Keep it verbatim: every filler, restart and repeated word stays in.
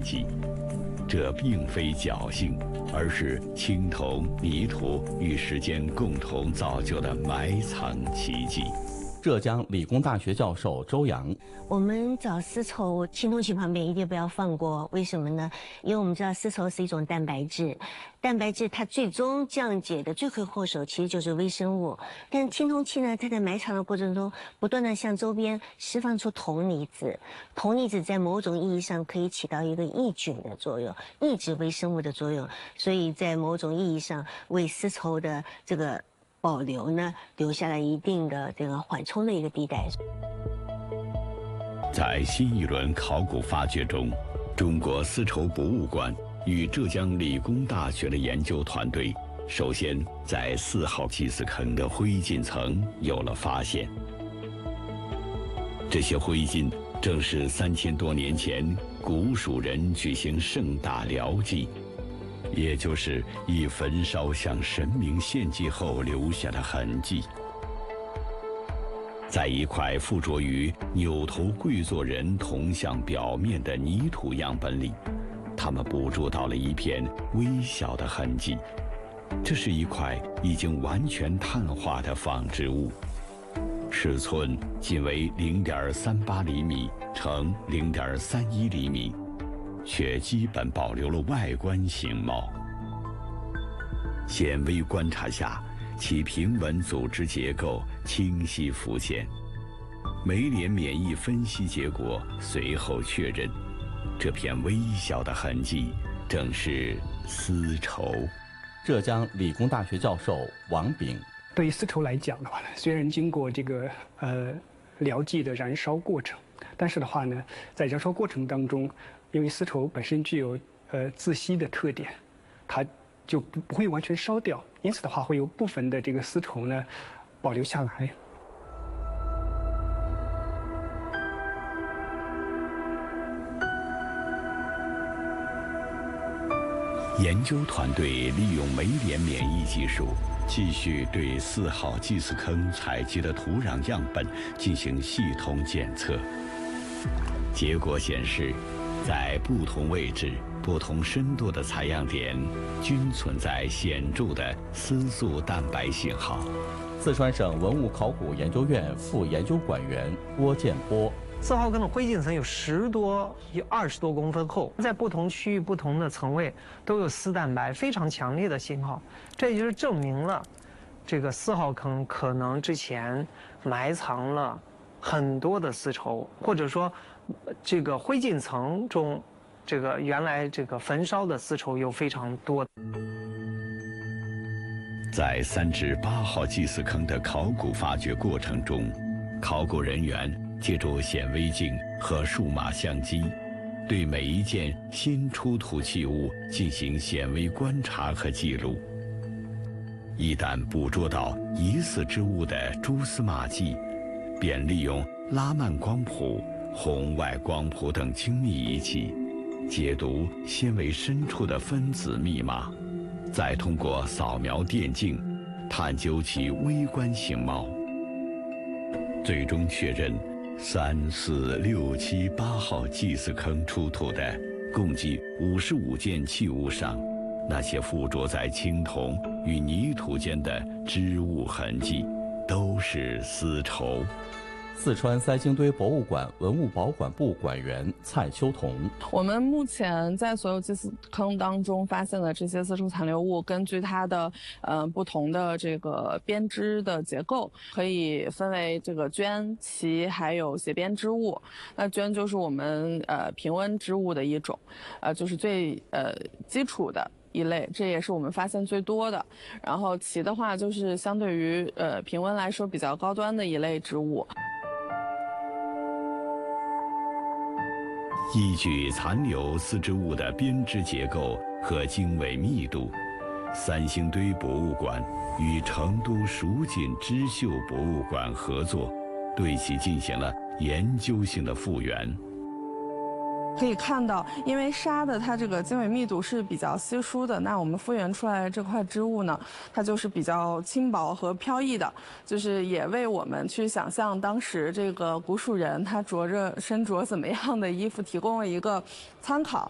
迹。这并非侥幸，而是青铜、泥土与时间共同造就的埋藏奇迹。 浙江理工大学教授周洋， 我们找丝绸，青铜器旁边一定不要放过，为什么呢？因为我们知道丝绸是一种蛋白质，蛋白质它最终降解的罪魁祸首其实就是微生物。但青铜器呢，它在埋藏的过程中，不断的向周边释放出铜离子，铜离子在某种意义上可以起到一个抑菌的作用，抑制微生物的作用，所以在某种意义上为丝绸的这个保留呢，留下了一定的这个缓冲的一个地带。 在新一轮考古发掘中，中国丝绸博物馆与浙江理工大学的研究团队，首先在四号祭祀坑的灰烬层有了发现。这些灰烬正是三千多年前古蜀人举行盛大疗祭，也就是以焚烧向神明献祭后留下的痕迹。在一块附着于扭头跪坐人铜像表面的泥土样本里，他们捕捉到了一片微小的痕迹。这是一块已经完全碳化的纺织物，尺寸仅为零点三八厘米乘零点三一厘米，却基本保留了外观形貌。显微观察下，其平稳组织结构清晰浮现。酶联免疫分析结果随后确认，这片微小的痕迹正是丝绸。 浙江理工大学教授王炳， 对于丝绸来讲的话呢，虽然经过这个呃疗剂的燃烧过程，但是的话呢，在燃烧过程当中，因为丝绸本身具有呃自吸的特点，它就不不会完全烧掉，因此的话会有部分的这个丝绸呢保留下来。 研究团队利用酶联免疫技术，继续对四号祭祀坑采集的土壤样本进行系统检测。结果显示，在不同位置、不同深度的采样点，均存在显著的丝素蛋白信号。 四川省文物考古研究院副研究馆员郭建波。 四号坑的灰烬层有十多、有二十多公分厚，在不同区域、不同的层位都有丝蛋白非常强烈的信号，这也就是证明了，这个四号坑可能之前埋藏了很多的丝绸，或者说，这个灰烬层中，这个原来这个焚烧的丝绸有非常多。 在三至八号祭祀坑的考古发掘过程中，考古人员借助显微镜和数码相机，对每一件新出土器物进行显微观察和记录。一旦捕捉到疑似之物的蛛丝马迹，便利用拉曼光谱、红外光谱等精密仪器，解读纤维深处的分子密码，再通过扫描电镜，探究其微观形貌，最终确认三、四、六、七、八号祭祀坑出土的共计五十五件器物上，那些附着在青铜与泥土间的织物痕迹，都是丝绸。 四川三星堆博物馆文物保管部馆员蔡秋彤， 我们目前在所有祭祀坑当中发现的这些丝绸残留物，根据它的呃不同的这个编织的结构，可以分为这个绢、旗还有斜编织物。那绢就是我们呃平温织物的一种，呃就是最呃基础的一类，这也是我们发现最多的。然后旗的话，就是相对于呃平温来说比较高端的一类织物。 依据残留丝织物的编织结构和经纬密度，三星堆博物馆与成都蜀锦织绣博物馆合作，对其进行了研究性的复原。 可以看到，因为纱的它这个经纬密度是比较稀疏的，那我们复原出来的这块织物呢，它就是比较轻薄和飘逸的，就是也为我们去想象当时这个古蜀人他着着身着怎么样的衣服提供了一个参考。